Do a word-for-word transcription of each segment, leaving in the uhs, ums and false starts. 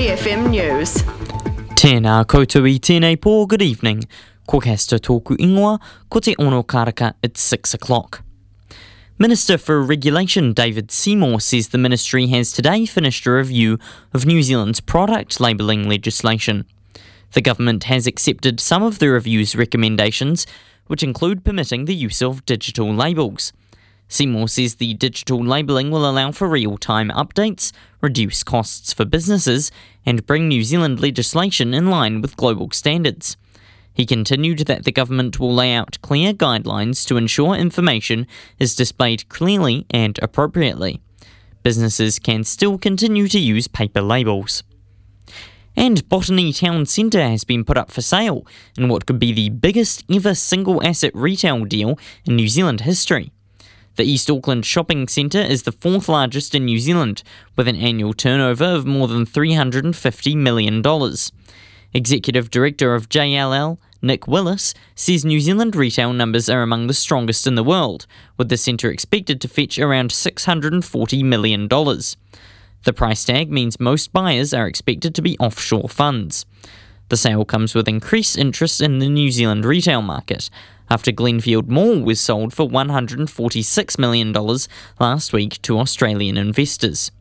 B F M News. Tēnā koutou I tēnei pō, good evening. Ko kasta tōku ingoa, ko te ono karaka at six o'clock. Minister for Regulation David Seymour says the ministry has today finished a review of New Zealand's product labelling legislation. The government has accepted some of the review's recommendations, which include permitting the use of digital labels. Seymour says the digital labelling will allow for real-time updates, reduce costs for businesses, and bring New Zealand legislation in line with global standards. He continued that the government will lay out clear guidelines to ensure information is displayed clearly and appropriately. Businesses can still continue to use paper labels. And Botany Town Centre has been put up for sale in what could be the biggest ever single-asset retail deal in New Zealand history. The East Auckland Shopping Centre is the fourth largest in New Zealand, with an annual turnover of more than three hundred fifty million dollars. Executive Director of J L L, Nick Willis, says New Zealand retail numbers are among the strongest in the world, with the centre expected to fetch around six hundred forty million dollars. The price tag means most buyers are expected to be offshore funds. The sale comes with increased interest in the New Zealand retail market, after Glenfield Mall was sold for one hundred forty-six million dollars last week to Australian investors.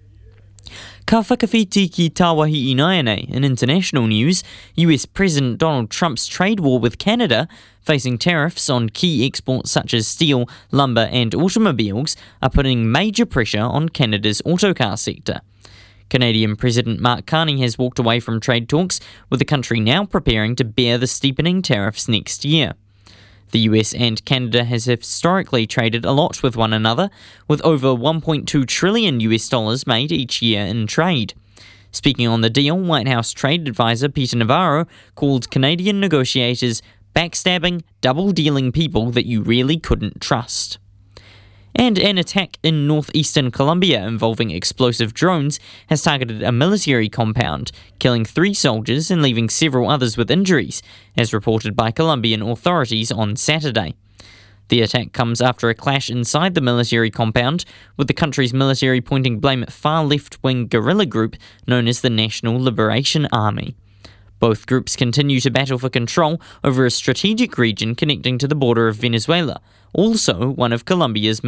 Ka whakawhiti ki Tāwahi Ināianei. In international news, U S President Donald Trump's trade war with Canada, facing tariffs on key exports such as steel, lumber and automobiles, are putting major pressure on Canada's autocar sector. Canadian President Mark Carney has walked away from trade talks, with the country now preparing to bear the steepening tariffs next year. The U S and Canada has historically traded a lot with one another, with over one point two trillion U S dollars made each year in trade. Speaking on the deal, White House trade advisor Peter Navarro called Canadian negotiators backstabbing, double-dealing people that you really couldn't trust. And an attack in northeastern Colombia involving explosive drones has targeted a military compound, killing three soldiers and leaving several others with injuries, as reported by Colombian authorities on Saturday. The attack comes after a clash inside the military compound, with the country's military pointing blame at far left-wing guerrilla group known as the National Liberation Army. Both groups continue to battle for control over a strategic region connecting to the border of Venezuela, also one of Colombia's